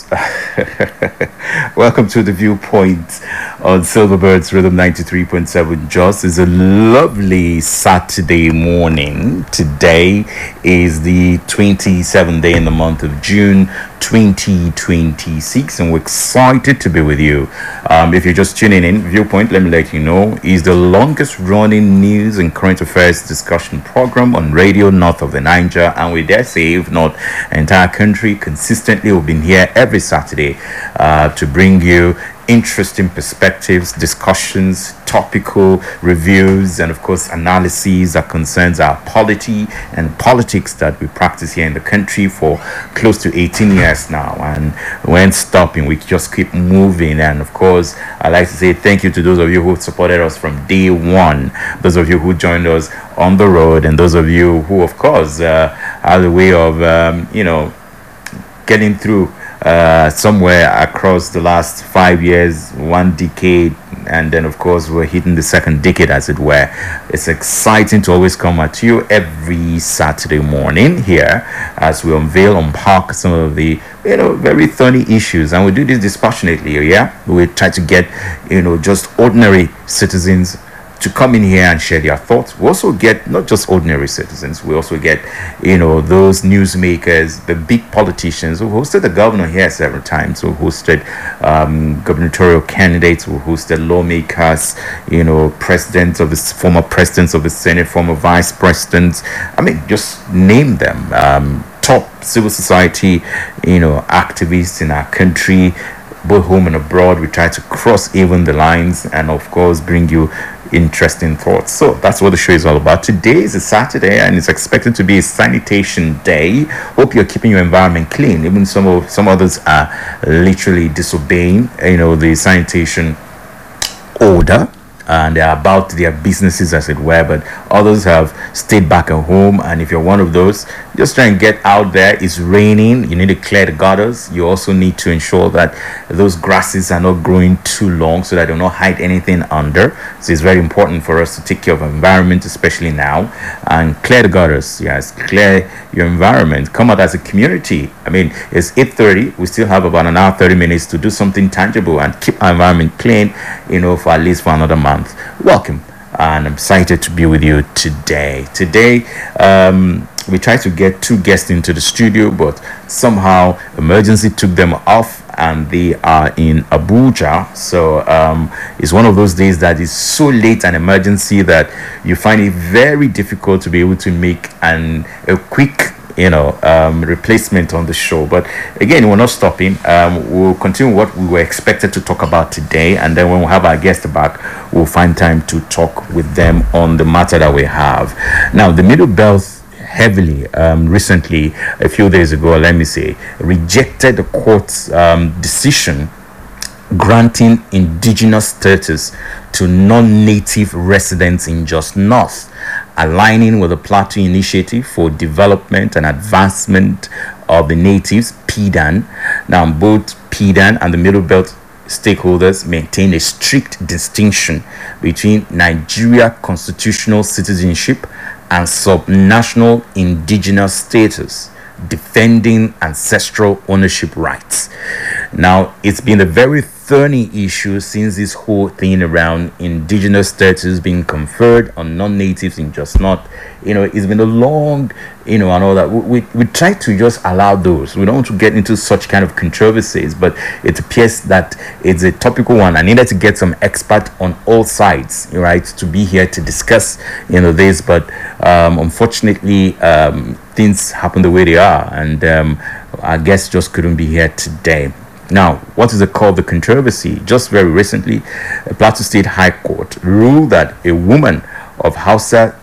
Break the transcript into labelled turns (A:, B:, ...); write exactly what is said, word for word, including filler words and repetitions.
A: Welcome to the Viewpoint on Silverbirds Rhythm ninety-three point seven Jos. It's a lovely Saturday morning. Today is the twenty-seventh day in the month of June twenty twenty-six, and we're excited to be with you. Um, if you're just tuning in, Viewpoint, let me let you know, is the longest running news and current affairs discussion program on radio north of the Niger, and we dare say, if not entire country, consistently we've been here every Saturday uh, to bring you interesting perspectives, discussions, topical reviews, and of course analyses that concerns our polity and politics that we practice here in the country for close to eighteen years now. And we ain't stopping, we just keep moving. And of course, I'd like to say thank you to those of you who supported us from day one, those of you who joined us on the road, and those of you who of course uh, have a way of um, you know getting through uh, somewhere across the last five years, one decade, and then of course we're hitting the second decade, as it were. It's exciting to always come at you every Saturday morning here as we unveil, unpack some of the you know very thorny issues, and we do this dispassionately. Yeah, we try to get you know just ordinary citizens to come in here and share their thoughts. We also get not just ordinary citizens, we also get, you know, those newsmakers, the big politicians who hosted the governor here several times, who hosted um, gubernatorial candidates, who hosted lawmakers, you know, presidents of the former presidents of the Senate, former vice presidents. I mean, just name them. Um, top civil society, you know, activists in our country, both home and abroad. We try to cross even the lines and of course bring you interesting thoughts. So that's what the show is all about. Today is a Saturday and it's expected to be a sanitation day. Hope you're keeping your environment clean. Even some of some others are literally disobeying you know the sanitation order, and they're about their businesses, as it were, but others have stayed back at home. And if you're one of those, just try and get out there. It's raining, you need to clear the gutters. You also need to ensure that those grasses are not growing too long so that they don't hide anything under. So it's very important for us to take care of our environment, especially now, and clear the gutters. Yes, clear your environment. Come out as a community. I mean, it's eight thirty. We still have about an hour, thirty minutes to do something tangible and keep our environment clean, you know, for at least for another month. Welcome, and I'm excited to be with you today. Today, um, we tried to get two guests into the studio, but somehow emergency took them off, and they are in Abuja. So um, it's one of those days that is so late an emergency that you find it very difficult to be able to make an a quick you know um replacement on the show. But again, we're not stopping. Um we'll continue what we were expected to talk about today, and then when we have our guests back, we'll find time to talk with them on the matter that we have. Now, the Middle Belt heavily um recently, a few days ago, let me say, rejected the court's um decision granting indigenous status to non-native residents in Jos North, aligning with the Plateau Initiative for Development and Advancement of the Natives, P D A N. Now, both P D A N and the Middle Belt stakeholders maintain a strict distinction between Nigeria constitutional citizenship and subnational indigenous status, defending ancestral ownership rights. Now, it's been a very thorny issue since this whole thing around indigenous status being conferred on non-natives in Jos North. You know, it's been a long, you know, and all that. We, we, we try to just allow those. We don't want to get into such kind of controversies, but it appears that it's a topical one. I needed to get some expert on all sides, right, to be here to discuss, you know, this. But um, unfortunately, um, things happen the way they are, and um, our guest just couldn't be here today. Now, what is it called? The controversy. Just very recently, the Plateau State High Court ruled that a woman of Hausa